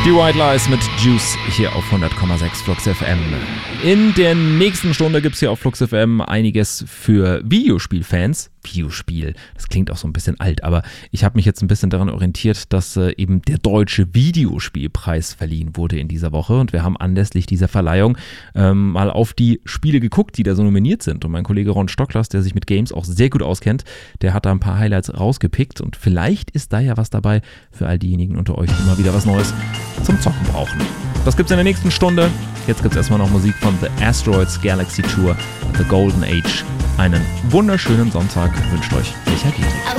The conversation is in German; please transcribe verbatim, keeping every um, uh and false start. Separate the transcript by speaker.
Speaker 1: Die White Lies mit Juice hier auf hundert Komma sechs Flux F M. In der nächsten Stunde gibt es hier auf Flux F M einiges für Videospielfans. Videospiel, das klingt auch so ein bisschen alt, aber ich habe mich jetzt ein bisschen daran orientiert, dass äh, eben der Deutsche Videospielpreis verliehen wurde in dieser Woche und wir haben anlässlich dieser Verleihung ähm, mal auf die Spiele geguckt, die da so nominiert sind. Und mein Kollege Ron Stocklers, der sich mit Games auch sehr gut auskennt, der hat da ein paar Highlights rausgepickt und vielleicht ist da ja was dabei für all diejenigen unter euch, die mal wieder was Neues zum Zocken brauchen. Das gibt's in der nächsten Stunde. Jetzt gibt's erstmal noch Musik von The Asteroids Galaxy Tour, The Golden Age. Einen wunderschönen Sonntag wünscht euch Michael Dietrich.